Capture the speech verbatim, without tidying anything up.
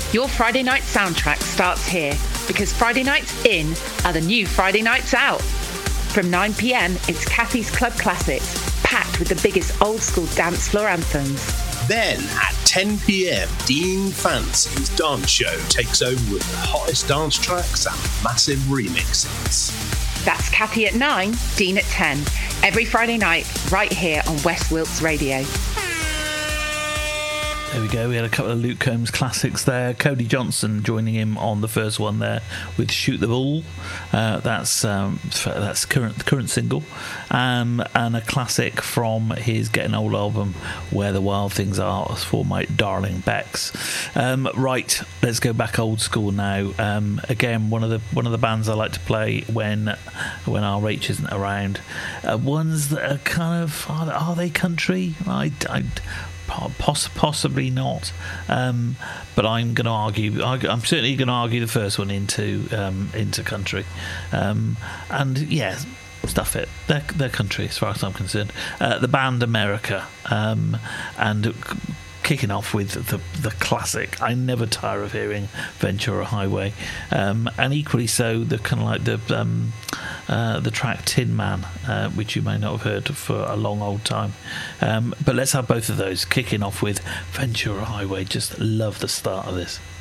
Your Friday night soundtrack starts here, because Friday nights in are the new Friday nights out. From nine p.m, it's Kathy's Club Classics, packed with the biggest old school dance floor anthems. Then at ten p.m, Dean Fancy's dance show takes over with the hottest dance tracks and massive remixes. That's Kathy at nine, Dean at ten. Every Friday night, right here on West Wilts Radio. There we go. We had a couple of Luke Combs classics there. Cody Johnson joining him on the first one there with "Shoot the Bull." Uh, that's um, that's current current single, um, and a classic from his Getting Old album, "Where the Wild Things Are," for my darling Bex. Um, right, let's go back old school now. Um, again, one of the one of the bands I like to play when when R H isn't around. Uh, ones that are kind of are, are they country? I. I Poss- possibly not, um, but I'm going to argue. I'm certainly going to argue the first one into um, into country, um, and yeah, stuff it. They're, they're country as far as I'm concerned. Uh, the band America, um, and kicking off with the the classic. I never tire of hearing Ventura Highway, um, and equally so the kind of like the. Um, Uh, the track Tin Man, uh, which you may not have heard for a long old time. Um, but let's have both of those, kicking off with Ventura Highway. Just love the start of this.